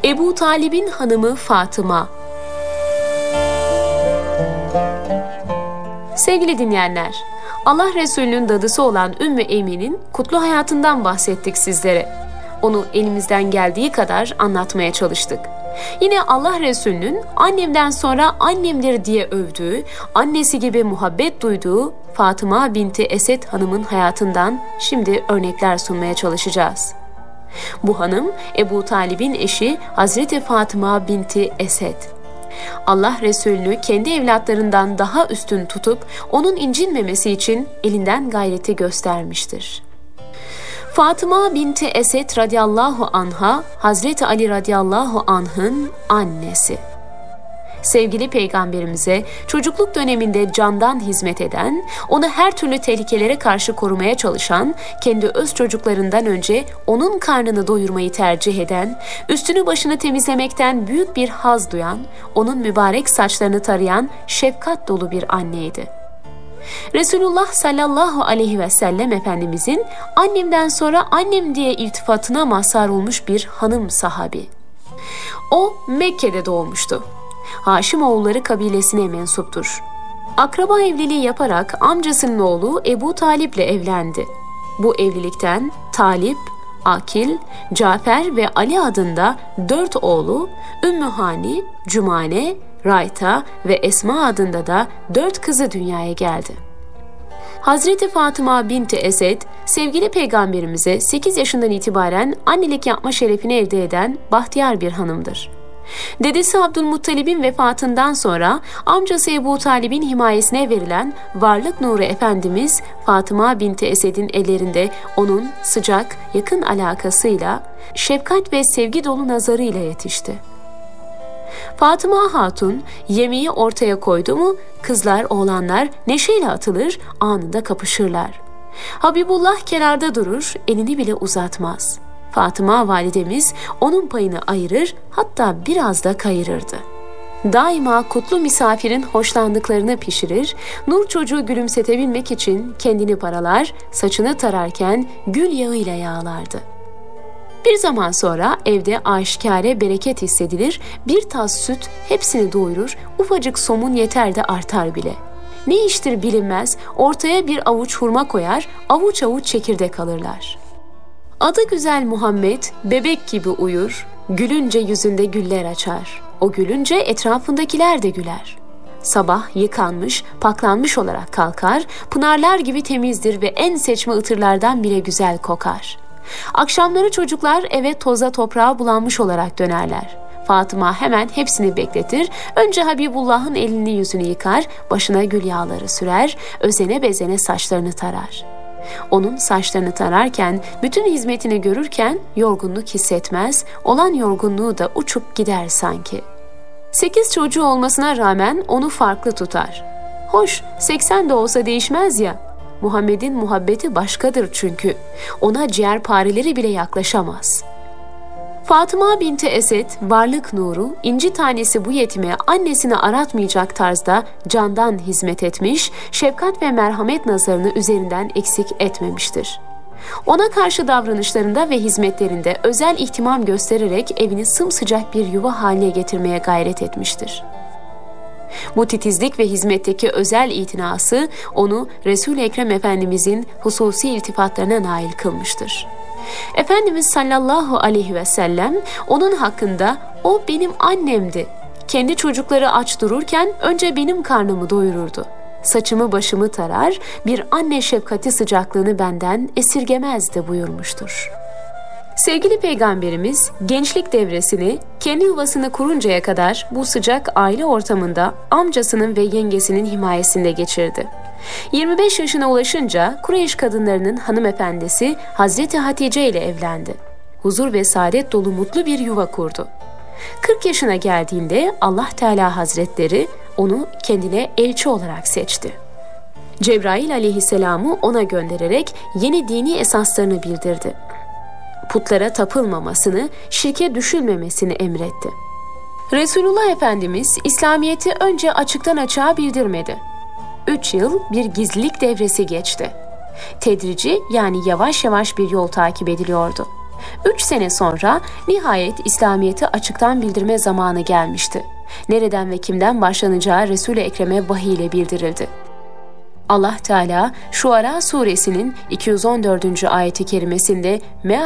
Ebu Talib'in hanımı Fatıma. Sevgili dinleyenler, Allah Resulü'nün dadısı olan Ümmü Eymen'in kutlu hayatından bahsettik sizlere. Onu elimizden geldiği kadar anlatmaya çalıştık. Yine Allah Resulü'nün annemden sonra annemdir diye övdüğü, annesi gibi muhabbet duyduğu Fatıma binti Esed hanımın hayatından şimdi örnekler sunmaya çalışacağız. Bu hanım Ebu Talib'in eşi Hazreti Fatıma binti Esed. Allah Resulü'nü kendi evlatlarından daha üstün tutup onun incinmemesi için elinden gayreti göstermiştir. Fatıma binti Esed radıyallahu anha, Hazreti Ali radıyallahu anh'ın annesi. Sevgili Peygamberimize çocukluk döneminde candan hizmet eden, onu her türlü tehlikelere karşı korumaya çalışan, kendi öz çocuklarından önce onun karnını doyurmayı tercih eden, üstünü başını temizlemekten büyük bir haz duyan, onun mübarek saçlarını tarayan şefkat dolu bir anneydi. Resulullah sallallahu aleyhi ve sellem Efendimizin annemden sonra annem diye iltifatına mazhar olmuş bir hanım sahabi. O Mekke'de doğmuştu. Haşimoğulları kabilesine mensuptur. Akraba evliliği yaparak amcasının oğlu Ebu Talip'le evlendi. Bu evlilikten Talip, Akil, Cafer ve Ali adında 4 oğlu, Ümmü Hani, Cümane, Rayta ve Esma adında da 4 kızı dünyaya geldi. Hazreti Fatıma binti Esed, sevgili Peygamberimize 8 yaşından itibaren annelik yapma şerefini elde eden bahtiyar bir hanımdır. Dedesi Abdülmuttalib'in vefatından sonra amcası Ebu Talib'in himayesine verilen varlık nuru Efendimiz Fatıma binti Esed'in ellerinde onun sıcak, yakın alakasıyla, şefkat ve sevgi dolu nazarıyla yetişti. Fatıma Hatun yemeği ortaya koydu mu kızlar oğlanlar neşeyle atılır, anında kapışırlar. Habibullah kenarda durur, elini bile uzatmaz. Fatıma validemiz onun payını ayırır, hatta biraz da kayırırdı. Daima kutlu misafirin hoşlandıklarını pişirir, nur çocuğu gülümsetebilmek için kendini paralar, saçını tararken gül yağıyla yağlardı. Bir zaman sonra evde aşikare bereket hissedilir, bir tas süt hepsini doyurur, ufacık somun yeter de artar bile. Ne iştir bilinmez, ortaya bir avuç hurma koyar, avuç avuç çekirdek alırlar. Adı güzel Muhammed, bebek gibi uyur, gülünce yüzünde güller açar. O gülünce etrafındakiler de güler. Sabah yıkanmış, paklanmış olarak kalkar, pınarlar gibi temizdir ve en seçme ıtırlardan bile güzel kokar. Akşamları çocuklar eve toza toprağa bulanmış olarak dönerler. Fatıma hemen hepsini bekletir, önce Habibullah'ın elini yüzünü yıkar, başına gül yağları sürer, özene bezene saçlarını tarar. Onun saçlarını tararken, bütün hizmetini görürken yorgunluk hissetmez, olan yorgunluğu da uçup gider sanki. 8 çocuğu olmasına rağmen onu farklı tutar. Hoş, 80 de olsa değişmez ya. Muhammed'in muhabbeti başkadır çünkü. Ona ciğerpareleri bile yaklaşamaz. Fatıma binti Esed, varlık nuru, inci tanesi bu yetime annesini aratmayacak tarzda candan hizmet etmiş, şefkat ve merhamet nazarını üzerinden eksik etmemiştir. Ona karşı davranışlarında ve hizmetlerinde özel ihtimam göstererek evini sımsıcak bir yuva haline getirmeye gayret etmiştir. Bu titizlik ve hizmetteki özel itinası onu Resul-i Ekrem Efendimizin hususi iltifatlarına nail kılmıştır. Efendimiz sallallahu aleyhi ve sellem onun hakkında "O benim annemdi. Kendi çocukları aç dururken önce benim karnımı doyururdu. Saçımı başımı tarar, bir anne şefkati sıcaklığını benden esirgemezdi" buyurmuştur. Sevgili Peygamberimiz gençlik devresini, kendi yuvasını kuruncaya kadar bu sıcak aile ortamında amcasının ve yengesinin himayesinde geçirdi. 25 yaşına ulaşınca Kureyş kadınlarının hanımefendisi Hazreti Hatice ile evlendi. Huzur ve saadet dolu mutlu bir yuva kurdu. 40 yaşına geldiğinde Allah Teala Hazretleri onu kendine elçi olarak seçti. Cebrail aleyhisselamı ona göndererek yeni dini esaslarını bildirdi. Putlara tapılmamasını, şirke düşülmemesini emretti. Resulullah Efendimiz İslamiyet'i önce açıktan açığa bildirmedi. 3 yıl bir gizlilik devresi geçti. Tedrici yani yavaş yavaş bir yol takip ediliyordu. 3 sene sonra nihayet İslamiyet'i açıktan bildirme zamanı gelmişti. Nereden ve kimden başlanacağı Resul-i Ekrem'e vahiy ile bildirildi. Allah Teala Şuara suresinin 214. ayeti kerimesinde